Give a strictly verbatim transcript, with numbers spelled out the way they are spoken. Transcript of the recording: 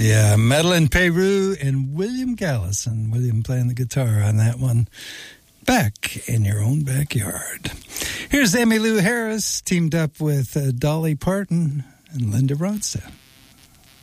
Yeah, Madeline Peru and William Gallison. William playing the guitar on that one. Back in Your Own Backyard. Here's Emmylou Harris teamed up with uh, Dolly Parton and Linda Ronstadt.